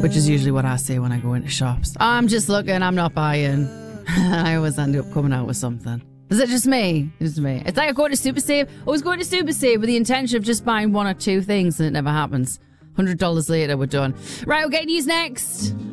which is usually what I say when I go into shops. I'm just looking, I'm not buying. I always end up coming out with something. Is it just me? It's me. It's like I go to Super Save. I was going to Super Save with the intention of just buying one or two things, and it never happens. $100 later, we're done. Right, we'll get news next.